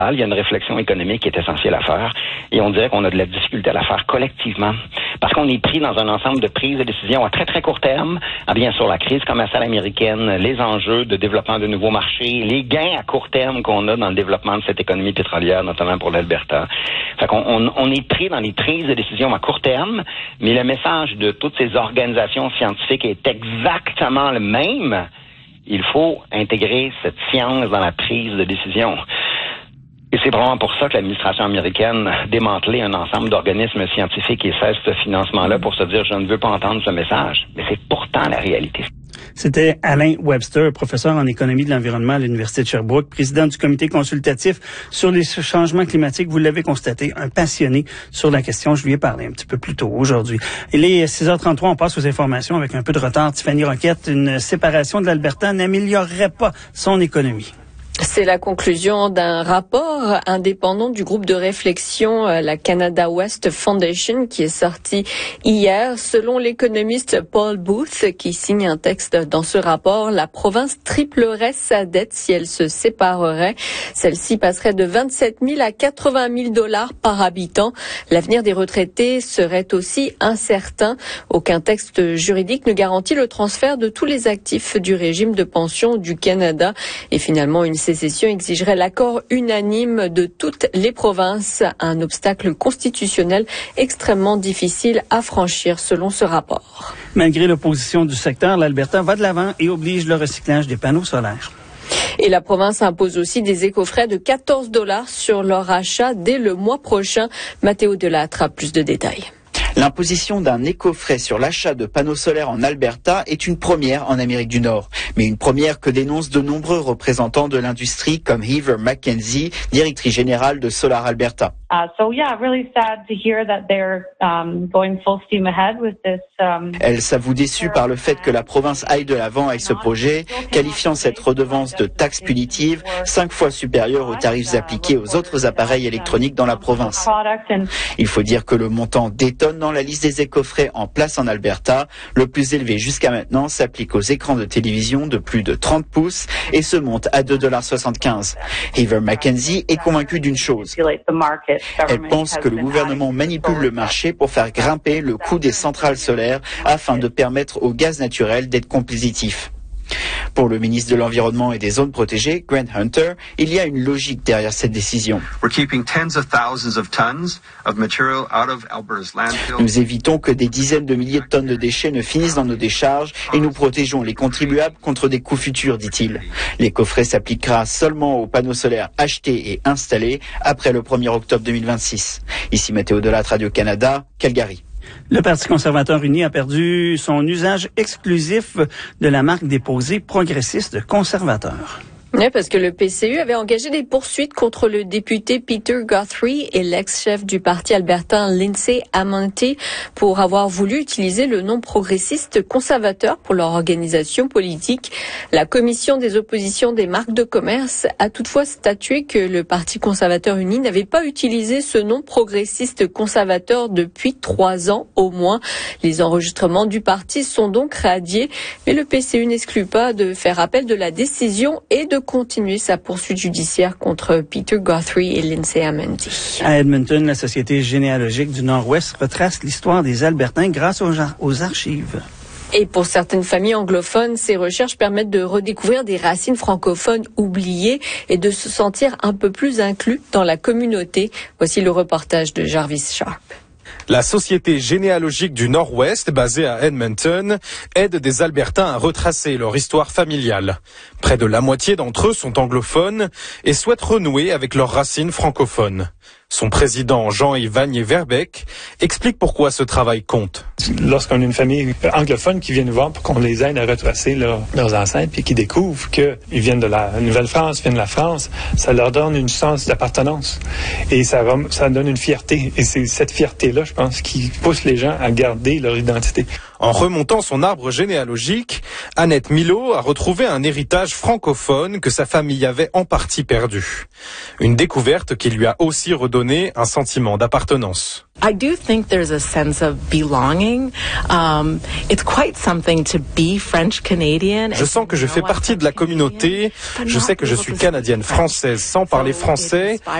Il y a une réflexion économique qui est essentielle à faire et on dirait qu'on a de la difficulté à la faire collectivement parce qu'on est pris dans un ensemble de prises de décisions à très très court terme. Bien sûr, la crise commerciale américaine, les enjeux de développement de nouveaux marchés, les gains à court terme qu'on a dans le développement de cette économie pétrolière, notamment pour l'Alberta. Fait qu'on on est pris dans les prises de décisions à court terme, mais le message de toutes ces organisations scientifiques est exactement le même. Il faut intégrer cette science dans la prise de décision. Et c'est probablement pour ça que l'administration américaine a démantelé un ensemble d'organismes scientifiques et cesse ce financement-là pour se dire « je ne veux pas entendre ce message ». Mais c'est pourtant la réalité. C'était Alain Webster, professeur en économie de l'environnement à l'Université de Sherbrooke, président du comité consultatif sur les changements climatiques. Vous l'avez constaté, un passionné sur la question. Je lui ai parlé un petit peu plus tôt aujourd'hui. Il est 6h33, on passe aux informations avec un peu de retard. Tiffany Roquette, une séparation de l'Alberta n'améliorerait pas son économie. C'est la conclusion d'un rapport indépendant du groupe de réflexion, la Canada West Foundation, qui est sorti hier. Selon l'économiste Paul Booth, qui signe un texte dans ce rapport, la province triplerait sa dette si elle se séparerait. Celle-ci passerait de 27 000 à 80 000 $ par habitant. L'avenir des retraités serait aussi incertain. Aucun texte juridique ne garantit le transfert de tous les actifs du régime de pension du Canada. Et finalement, une sécession exigerait l'accord unanime de toutes les provinces, un obstacle constitutionnel extrêmement difficile à franchir selon ce rapport. Malgré l'opposition du secteur, l'Alberta va de l'avant et oblige le recyclage des panneaux solaires. Et la province impose aussi des éco-frais de 14 $ sur leur achat dès le mois prochain. Mathéo Delattre a plus de détails. L'imposition d'un éco-frais sur l'achat de panneaux solaires en Alberta est une première en Amérique du Nord. Mais une première que dénoncent de nombreux représentants de l'industrie comme Heather McKenzie, directrice générale de Solar Alberta. Elle s'avoue déçue par le fait que la province aille de l'avant avec ce projet, qualifiant cette redevance de taxe punitive 5 fois supérieure aux tarifs appliqués aux autres appareils électroniques dans la province. Il faut dire que le montant détonne dans la liste des éco-frais en place en Alberta. Le plus élevé jusqu'à maintenant s'applique aux écrans de télévision de plus de 30 pouces et se monte à 2,75 $. Heather McKenzie est convaincue d'une chose. Elle pense que le gouvernement manipule le marché pour faire grimper le coût des centrales solaires afin de permettre au gaz naturel d'être compétitif. Pour le ministre de l'Environnement et des zones protégées, Grant Hunter, il y a une logique derrière cette décision. Nous évitons que des dizaines de milliers de tonnes de déchets ne finissent dans nos décharges et nous protégeons les contribuables contre des coûts futurs, dit-il. L'éco-frais s'appliquera seulement aux panneaux solaires achetés et installés après le 1er octobre 2026. Ici Mathéo Delattre, Radio-Canada, Calgary. Le Parti conservateur uni a perdu son usage exclusif de la marque déposée progressiste conservateur. Oui, parce que le PCU avait engagé des poursuites contre le député Peter Guthrie et l'ex-chef du parti albertain Lindsay Amonte pour avoir voulu utiliser le nom progressiste conservateur pour leur organisation politique. La commission des oppositions des marques de commerce a toutefois statué que le Parti conservateur uni n'avait pas utilisé ce nom progressiste conservateur depuis 3 ans au moins. Les enregistrements du parti sont donc radiés, mais le PCU n'exclut pas de faire appel de la décision et de continuer sa poursuite judiciaire contre Peter Guthrie et Lindsay Amonte. À Edmonton, la Société généalogique du Nord-Ouest retrace l'histoire des Albertains grâce aux archives. Et pour certaines familles anglophones, ces recherches permettent de redécouvrir des racines francophones oubliées et de se sentir un peu plus inclus dans la communauté. Voici le reportage de Jarvis Sharp. La Société généalogique du Nord-Ouest, basée à Edmonton, aide des Albertains à retracer leur histoire familiale. Près de la moitié d'entre eux sont anglophones et souhaitent renouer avec leurs racines francophones. Son président, Jean-Yves Vanier-Verbeek, explique pourquoi ce travail compte. Lorsqu'on a une famille anglophone qui vient nous voir pour qu'on les aide à retracer leurs ancêtres puis qui découvrent qu'ils viennent de la Nouvelle-France, viennent de la France, ça leur donne une sens d'appartenance et ça donne une fierté. Et c'est cette fierté-là, je pense, qui pousse les gens à garder leur identité. En remontant son arbre généalogique, Annette Milot a retrouvé un héritage francophone que sa famille avait en partie perdu. Une découverte qui lui a aussi redonné un sentiment d'appartenance. I do think there's a sense of belonging. It's quite something to be French Canadian. Je sens que je fais partie de la communauté. Je sais que je suis canadienne française sans parler français.